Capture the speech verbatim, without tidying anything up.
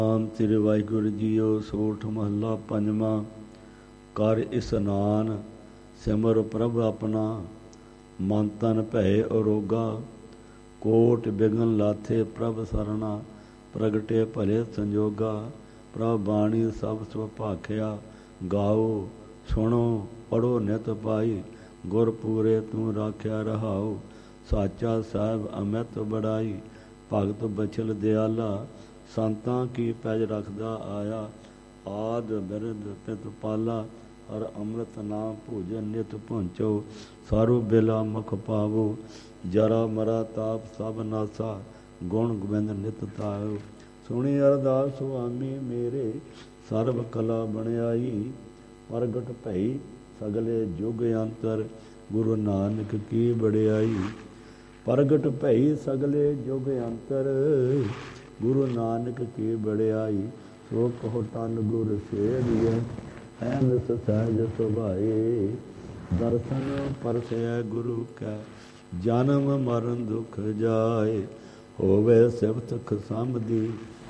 ਨਾਮ ਤੇਰੇ ਵਾਹਿਗੁਰੂ ਜੀਓ। ਸੋਠ ਮਹੱਲਾ ਪੰਜਵਾਂ। ਕਰ ਇਸਨਾਨ ਸਿਮਰ ਪ੍ਰਭ ਆਪਣਾ, ਮਨ ਤਨ ਭੈ ਅਰੋਗਾ। ਕੋਟ ਬਿਗਨ ਲਾਥੇ ਪ੍ਰਭ ਸਰਣਾ, ਪ੍ਰਗਟੇ ਭਲੇ ਸੰਜੋਗਾ। ਪ੍ਰਭ ਬਾਣੀ ਸਭ ਸੁਭਾਖਿਆ, ਗਾਓ ਸੁਣੋ ਪੜੋ ਨਿਤ ਪਾਈ। ਗੁਰ ਪੂਰੇ ਤੂੰ ਰਾਖਿਆ ਰਹਾਓ, ਸਾਚਾ ਸਾਹਿਬ ਅਮਿਤ ਬੜਾਈ। ਭਗਤ ਬਚਲ ਦਿਆਲਾ, ਸੰਤਾਂ ਕੀ ਪੈਜ ਰੱਖਦਾ ਆਇਆ। ਆਦ ਬਿਰਧ ਪਿਤ ਪਾਲਾ, ਹਰ ਅੰਮ੍ਰਿਤ ਨਾਮ ਭੋਜਨ ਨਿਤ ਪਹੁੰਚੋ। ਸਾਰੂ ਬੇਲਾ ਮੁਖ ਪਾਵੋ, ਜਰਾ ਮਰਾ ਤਾਪ ਸਭ ਨਾਸਾ। ਗੁਣ ਗੋਬਿੰਦ ਨਿਤ ਤਾਇਓ, ਸੁਣੀ ਅਰਦਾਸ ਸੁਆਮੀ ਮੇਰੇ। ਸਰਬ ਕਲਾ ਬਣਾਈ, ਪ੍ਰਗਟ ਭਈ ਸਗਲੇ ਜੁਗ ਅੰਤਰ। ਗੁਰੂ ਨਾਨਕ ਕੀ ਬੜਾਈ, ਪ੍ਰਗਟ ਭਈ ਸਗਲੇ ਜੁਗ ਅੰਤਰ। ਗੁਰੂ ਨਾਨਕ ਕੀ ਬੜਾਈ, ਸੋ ਕਹੋ ਤਨ ਗੁਰ ਸੇਵੀਐ। ਐਨਸ ਸਹਿਜ ਸੁਭਾਏ, ਦਰਸ਼ਨ ਪਰਸੈ ਗੁਰੂ ਕੈ। ਜਨਮ ਮਰਨ ਦੁਖ ਜਾਏ, ਹੋਵੇ ਸਿਫਤ ਖਸਮ ਦੀ।